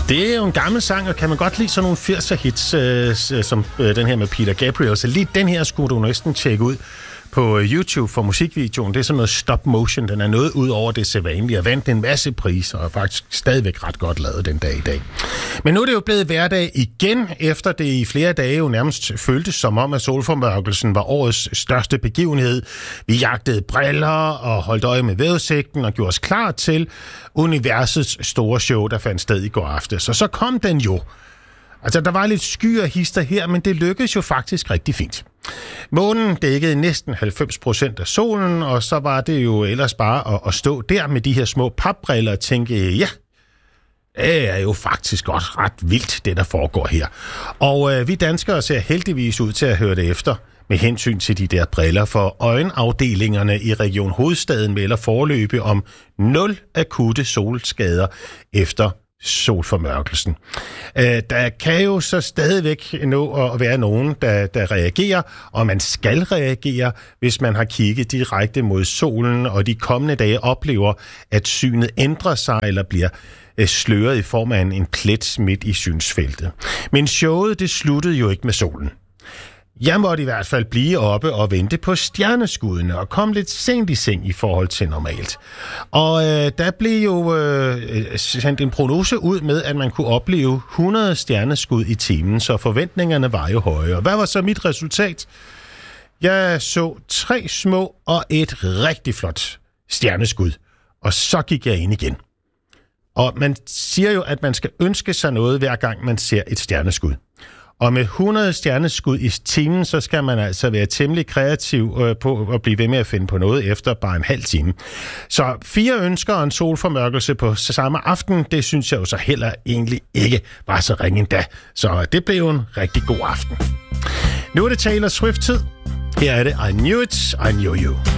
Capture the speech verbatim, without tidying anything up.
Det er jo en gammel sang, og kan man godt lide sådan nogle firser hits, øh, som øh, den her med Peter Gabriel. Så lige den her skulle du næsten tjekke ud på YouTube for musikvideoen. Det er sådan noget stop motion. Den er noget ud over det sædvanlige og vandt en masse priser og er faktisk stadigvæk ret godt lavet den dag i dag. Men nu er det jo blevet hverdag igen, efter det i flere dage jo nærmest føltes som om, at solformørkelsen var årets største begivenhed. Vi jagtede briller og holdt øje med vejrudsigten og gjorde os klar til universets store show, der fandt sted i går aftes. Og så kom den jo. Altså, der var lidt sky og hister her, men det lykkedes jo faktisk rigtig fint. Månen dækkede næsten halvfems procent af solen, og så var det jo ellers bare at, at stå der med de her små papbriller og tænke, ja, det er jo faktisk godt ret vildt, det der foregår her. Og øh, vi danskere ser heldigvis ud til at høre det efter med hensyn til de der briller, for øjenafdelingerne i Region Hovedstaden melder foreløbig om nul akutte solskader efter solformørkelsen. Øh, der kan jo så stadigvæk nå at være nogen, der, der reagerer, og man skal reagere, hvis man har kigget direkte mod solen, og de kommende dage oplever, at synet ændrer sig eller bliver øh, sløret i form af en, en plet midt i synsfeltet. Men showet, det sluttede jo ikke med solen. Jeg måtte i hvert fald blive oppe og vente på stjerneskuddene og komme lidt sent i seng i forhold til normalt. Og øh, der blev jo øh, sendt en prognose ud med, at man kunne opleve hundrede stjerneskud i timen, så forventningerne var jo høje. Og hvad var så mit resultat? Jeg så tre små og et rigtig flot stjerneskud, og så gik jeg ind igen. Og man siger jo, at man skal ønske sig noget, hver gang man ser et stjerneskud. Og med hundrede stjerneskud i timen, så skal man altså være temmelig kreativ øh, på at blive ved med at finde på noget efter bare en halv time. Så fire ønsker og en solformørkelse på samme aften, det synes jeg jo så heller egentlig ikke var så ringe endda. Så det blev en rigtig god aften. Nu er det Taylor Swift-tid. Her er det I Knew It, I Knew You.